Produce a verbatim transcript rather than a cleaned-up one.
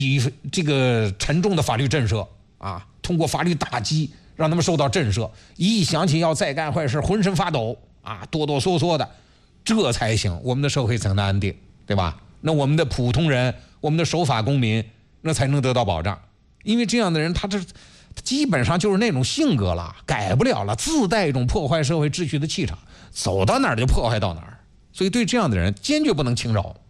以这个沉重的法律震慑啊，通过法律打击，让他们受到震慑。一想起要再干坏事，浑身发抖啊，哆哆嗦嗦的，这才行，我们的社会才能安定，对吧？那我们的普通人，我们的守法公民，那才能得到保障。因为这样的人，他这基本上就是那种性格了，改不了了，自带一种破坏社会秩序的气场，走到哪儿就破坏到哪儿。所以对这样的人，坚决不能轻饶。